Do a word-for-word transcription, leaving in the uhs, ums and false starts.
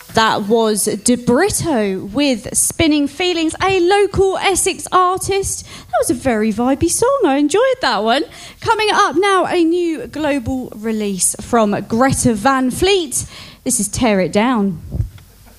That was De Brito with Spinning Feelings, a local Essex artist. That was a very vibey song. I enjoyed that one. Coming up now, a new global release from Greta Van Fleet. This is Tear It Down.